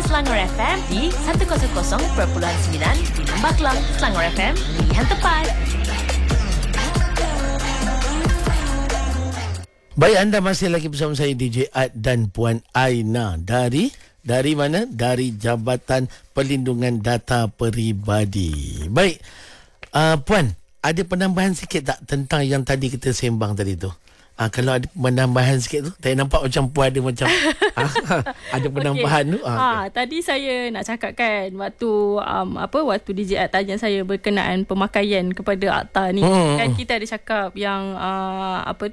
Selangor FM di 100.9 di Lembah Kelang. Selangor FM, pilihan tepat. Baik, anda masih lagi bersama saya DJ Ad dan Puan Aina dari mana? Dari Jabatan Perlindungan Data Peribadi. Baik, Puan, ada penambahan sikit tak tentang yang tadi kita sembang tadi tu? Kalau ada penambahan sikit tu, saya nampak macam Puan ada macam ada penambahan tu. Tadi saya nak cakap kan waktu DJ Ad tanya saya berkenaan pemakaian kepada akta ni. Kan kita ada cakap yang